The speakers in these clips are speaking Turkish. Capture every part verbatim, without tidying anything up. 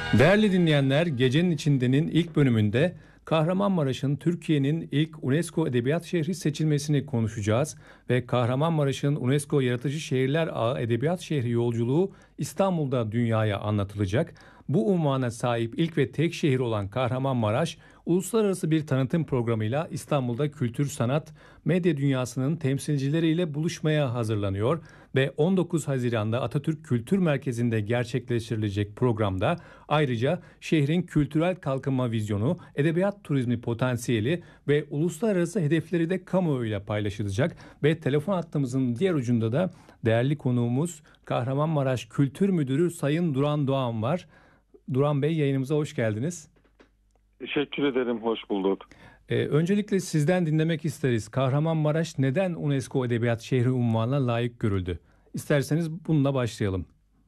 Değerli dinleyenler, Gecenin İçinde'nin ilk bölümünde Kahramanmaraş'ın Türkiye'nin ilk UNESCO Edebiyat Şehri seçilmesini konuşacağız ve Kahramanmaraş'ın UNESCO Yaratıcı Şehirler Ağı Edebiyat Şehri yolculuğu İstanbul'da dünyaya anlatılacak. Bu unvana sahip ilk ve tek şehir olan Kahramanmaraş, uluslararası bir tanıtım programıyla İstanbul'da kültür, sanat, medya dünyasının temsilcileriyle buluşmaya hazırlanıyor ve on dokuz Haziran'da Atatürk Kültür Merkezi'nde gerçekleştirilecek programda ayrıca şehrin kültürel kalkınma vizyonu, edebiyat turizmi potansiyeli ve uluslararası hedefleri de kamuoyuyla paylaşılacak ve telefon hattımızın diğer ucunda da değerli konuğumuz Kahramanmaraş Kültür Müdürü Sayın Duran Doğan var. Duran Bey, yayınımıza hoş geldiniz. Teşekkür ederim, hoş bulduk. Ee, öncelikle sizden dinlemek isteriz. Kahramanmaraş neden UNESCO Edebiyat Şehri unvanına layık görüldü? İsterseniz bununla başlayalım.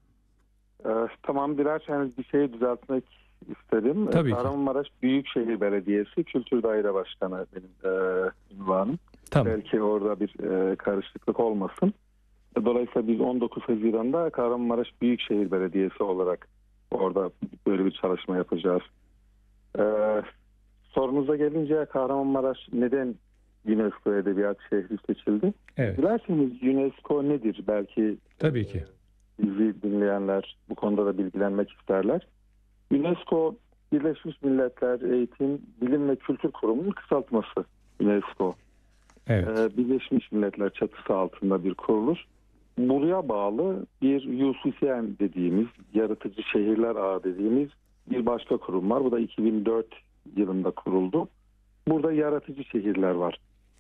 Ee, tamam, dilerseniz bir şeyi düzeltmek isterim. Tabii ki. Kahramanmaraş Büyükşehir Belediyesi Kültür Daire Başkanı benim e, ünvanım. Tamam. Belki orada bir e, karışıklık olmasın. Dolayısıyla biz on dokuz Haziran'da Kahramanmaraş Büyükşehir Belediyesi olarak orada böyle bir çalışma yapacağız. Ee, sorunuza gelince Kahramanmaraş neden UNESCO Edebiyat Şehri seçildi? Evet. Dilerseniz UNESCO nedir? Belki Tabii ki. bizi dinleyenler bu konuda da bilgilenmek isterler. UNESCO Birleşmiş Milletler Eğitim, Bilim ve Kültür Kurumu'nun kısaltması UNESCO. Evet. Ee, Birleşmiş Milletler çatısı altında bir kuruluş. Buraya bağlı bir U C C N dediğimiz, Yaratıcı Şehirler Ağı dediğimiz bir başka kurum var. Bu da iki bin dört yılında kuruldu. Burada yaratıcı şehirler var.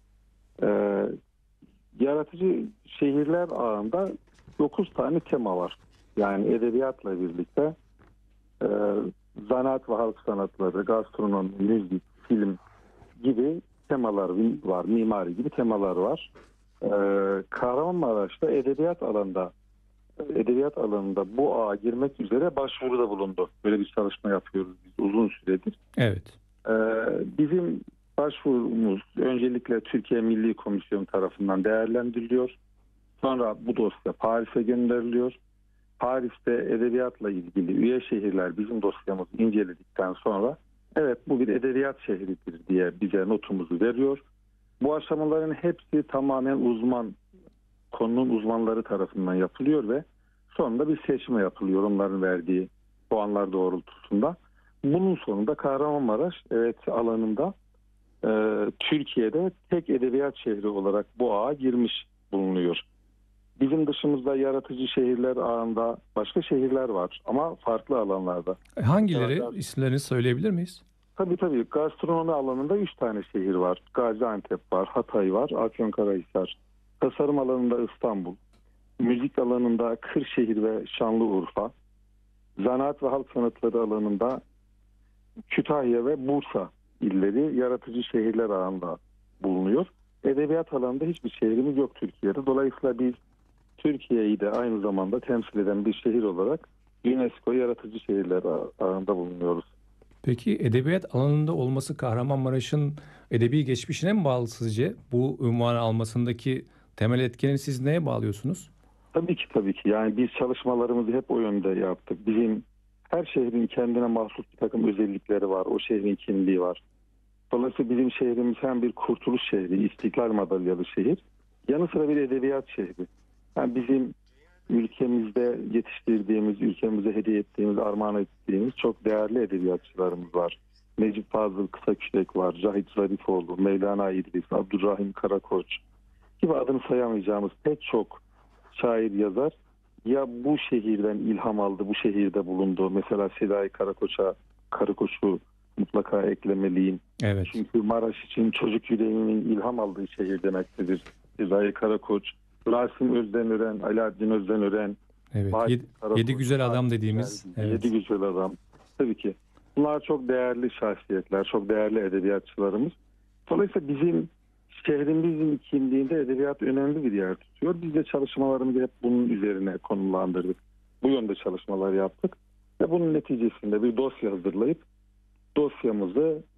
Ee, yaratıcı şehirler ağında dokuz tane tema var. Yani edebiyatla birlikte e, zanaat ve halk sanatları, gastronomi, müzik, film gibi temalar var. Mimari gibi temalar var. Ee, Kahramanmaraş'ta edebiyat alanında edebiyat alanında bu ağa girmek üzere başvuruda bulundu. Böyle bir çalışma yapıyoruz biz uzun süredir. Evet. Ee, bizim başvurumuz öncelikle Türkiye Milli Komisyonu tarafından değerlendiriliyor. Sonra bu dosya Paris'e gönderiliyor. Paris'te edebiyatla ilgili üye şehirler bizim dosyamızı inceledikten sonra evet bu bir edebiyat şehridir diye bize notumuzu veriyor. Bu aşamaların hepsi tamamen uzman, konunun uzmanları tarafından yapılıyor ve sonunda bir seçme yapılıyor onların verdiği puanlar doğrultusunda. Bunun sonunda Kahramanmaraş evet alanında e, Türkiye'de tek edebiyat şehri olarak bu ağa girmiş bulunuyor. Bizim dışımızda yaratıcı şehirler ağında başka şehirler var ama farklı alanlarda. Hangileri? Evet, İsimlerini söyleyebilir miyiz? Tabii tabii. Gastronomi alanında üç tane şehir var. Gaziantep var, Hatay var, Afyonkarahisar. Tasarım alanında İstanbul. Müzik alanında Kırşehir ve Şanlıurfa. Zanaat ve halk sanatları alanında Kütahya ve Bursa illeri yaratıcı şehirler ağında bulunuyor. Edebiyat alanında hiçbir şehrimiz yok Türkiye'de. Dolayısıyla biz Türkiye'yi de aynı zamanda temsil eden bir şehir olarak UNESCO Yaratıcı Şehirler Ağı'nda bulunuyoruz. Peki edebiyat alanında olması Kahramanmaraş'ın edebi geçmişine mi bağlı sizce? Bu unvanı almasındaki temel etkeni siz neye bağlıyorsunuz? Tabii ki tabii ki. Yani biz çalışmalarımızı hep o yönde yaptık. Bizim her şehrin kendine mahsus bir takım özellikleri var. O şehrin kimliği var. Dolayısıyla bizim şehrimiz hem bir kurtuluş şehri, İstiklal Madalyalı şehir, yanı sıra bir edebiyat şehri. Yani bizim ülkemizde yetiştirdiğimiz, ülkemize hediye ettiğimiz, armağan ettiğimiz çok değerli edebiyatçılarımız var. Necip Fazıl Kısakürek var, Cahit Zarifoğlu, Mevlana İdris, Abdurrahim Karakoç gibi adını sayamayacağımız pek çok şair yazar ya bu şehirden ilham aldı, bu şehirde bulundu. Mesela Sedai Karakoç'a, Karakoç'u mutlaka eklemeliyim. Evet. Çünkü Maraş için çocuk yüreğinin ilham aldığı şehir demektedir. Sedai Karakoç, Rasim Özdenören, Alaaddin Özdenören. Evet. Yedi, yedi güzel adam dediğimiz. Evet. Yedi güzel adam. Tabii ki. Bunlar çok değerli şahsiyetler, çok değerli edebiyatçılarımız. Dolayısıyla bizim şehrimizin kimliğinde edebiyat önemli bir yer tutuyor. Biz de çalışmalarımızı hep bunun üzerine konumlandırdık. Bu yönde çalışmalar yaptık. Ve bunun neticesinde bir dosya hazırlayıp dosyamızı